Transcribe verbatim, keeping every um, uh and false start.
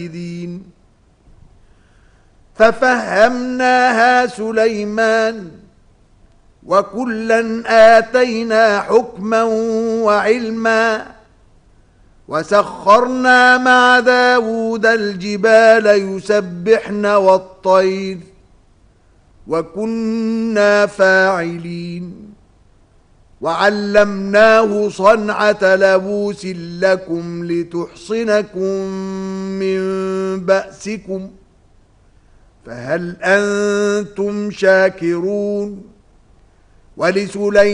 ففهمناها سليمان وكلا آتينا حكما وعلما وسخرنا مع داود الجبال يسبحن والطير وكنا فاعلين وعلمناه صنعة لبوس لكم لتحصنكم من بأسكم فهل أنتم شاكرون ولسليمان